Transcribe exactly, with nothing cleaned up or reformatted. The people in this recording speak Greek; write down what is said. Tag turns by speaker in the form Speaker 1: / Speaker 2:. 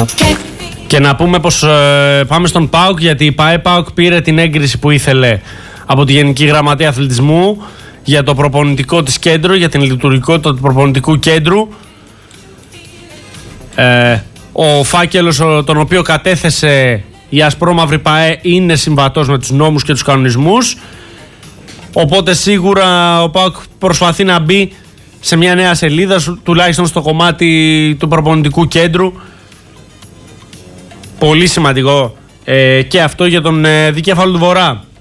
Speaker 1: Και να πούμε πως ε, πάμε στον ΠΑΟΚ, γιατί η ΠΑΕ ΠΑΟΚ πήρε την έγκριση που ήθελε από τη Γενική Γραμματεία Αθλητισμού για το προπονητικό της κέντρο, για την λειτουργικότητα του προπονητικού κέντρου. Ε, ο φάκελος τον οποίο κατέθεσε η ασπρόμαυρη ΠΑΕ είναι συμβατός με τους νόμους και τους κανονισμούς, οπότε σίγουρα ο ΠΑΟΚ προσπαθεί να μπει σε μια νέα σελίδα, τουλάχιστον στο κομμάτι του προπονητικού κέντρου. Πολύ σημαντικό ε, και αυτό για τον ε, δικέφαλο του Βορρά.